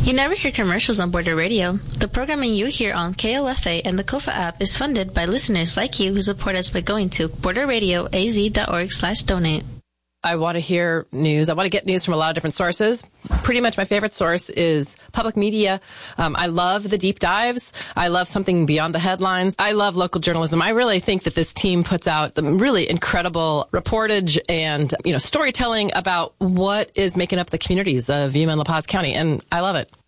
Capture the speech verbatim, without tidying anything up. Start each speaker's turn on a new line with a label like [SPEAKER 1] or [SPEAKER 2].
[SPEAKER 1] You never hear commercials on Border Radio. The programming you hear on K O F A and the Kofa app is funded by listeners like you who support us by going to border radio a z dot org slash donate.
[SPEAKER 2] I want to hear news. I want to get news from a lot of different sources. Pretty much my favorite source is public media. Um, I love the deep dives. I love something beyond the headlines. I love local journalism. I really think that this team puts out really incredible reportage and, you know, storytelling about what is making up the communities of Yuma and La Paz County, and I love it.